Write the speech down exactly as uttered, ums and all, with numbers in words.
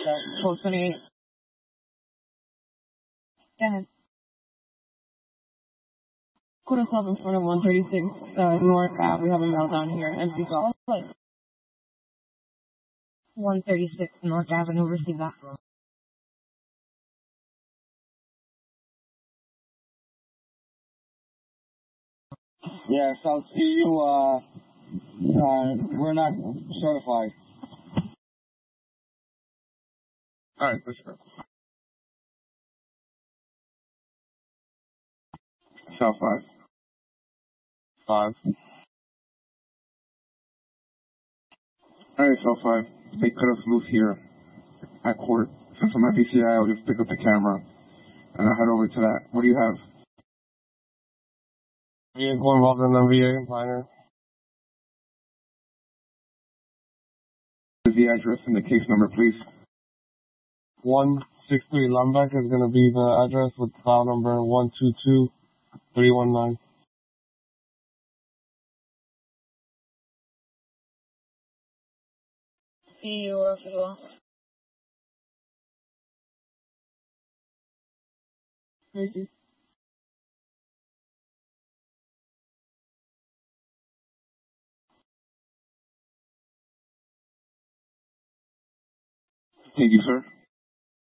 twelve twenty-eight. Go ahead. Quarter club in front of one thirty-six uh, North Ave. We have a meltdown here. Empty golf. one thirty-six North Avenue. Receive that. Yes, I'll see you. Uh, uh, we're not certified. All right, for sure. South five. Five. All right, South five. They cut us loose here at court. Since I'm at B C I, I'll just pick up the camera and I'll head over to that. What do you have? Vehicle involved in M V A and Pioneer. The address and the case number, please. one sixty-three Lembeck is going to be the address with file number one two two three one nine. See you as well. Thank you. Thank you, sir.